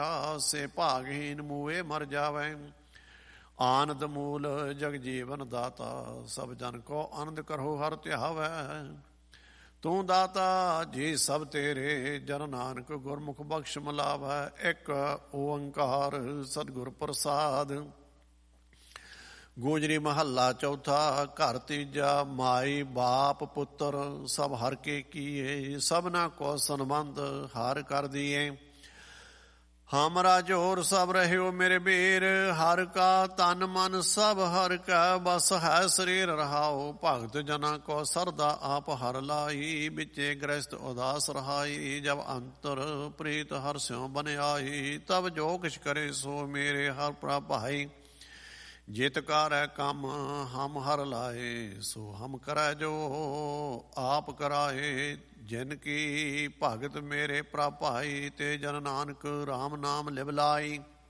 ਸੇ ਭਾਗਹੀਨ ਮੂਏ ਮਰ ਜਾਵੈ। ਆਨੰਦ ਮੂਲ ਜਗ ਜੀਵਨ ਦਾਤਾ, ਸਭ ਜਨ ਕੋ ਆਨੰਦ ਕਰੋ ਹਰਿ ਧਿਆਵੈ। ਤੂੰ ਦਾਤਾ ਜੀ ਸਭ ਤੇਰੇ, ਜਨ ਨਾਨਕ ਗੁਰਮੁਖ ਬਖਸ਼ ਮਿਲਾਵੈ। ਇੱਕ ਓੰਕਾਰ ਸਤਿਗੁਰ ਪ੍ਰਸਾਦ। ਗੋਜਰੀ ਮਹੱਲਾ ਚੌਥਾ। ਘਰ ਤੀਜਾ। ਮਾਈ ਬਾਪ ਪੁੱਤਰ ਸਭ ਹਰਿ ਕੇ ਕੀਏ, ਸਭਨਾ ਕੋ ਸੰਬੰਧ ਹਰਿ ਕਰ ਦੀਏ। ਹਮਰਾ ਜੋਰ ਸਭ ਰਹਿਓ ਮੇਰੇ ਵੀਰ, ਹਰਿ ਕਾ ਤਨ ਮਨ ਸਭ ਹਰਿ ਕੈ ਬਸ ਹੈ। ਸਰੀਰ ਰਹਾਓ ਭਗਤ ਜਨਾ ਕੋ ਸਰਦਾ ਆਪ ਹਰਿ ਲਾਈ। ਵਿੱਚੇ ਗ੍ਰਸਤ ਉਦਾਸ ਰਹਾਈ, ਜਬ ਅੰਤਰ ਪ੍ਰੀਤ ਹਰਿ ਸਿਉ ਬਨ ਆਈ। ਤਬ ਜੋ ਕਿਛ ਕਰੇ ਸੋ ਮੇਰੇ ਹਰਿ ਪ੍ਰਭਾਈ। ਜਿਤ ਕਰੈ ਕੰਮ ਹਮ ਹਰਿ ਲਾਏ, ਸੋ ਹਮ ਕਰੈ ਜੋ ਆਪ ਕਰਾਏ। ਜਿਨ ਕੀ ਭਗਤ ਮੇਰੇ ਪ੍ਰਭਾਈ, ਤੇ ਜਨ ਨਾਨਕ ਰਾਮ ਨਾਮ ਲਿਵ ਲਾਈ।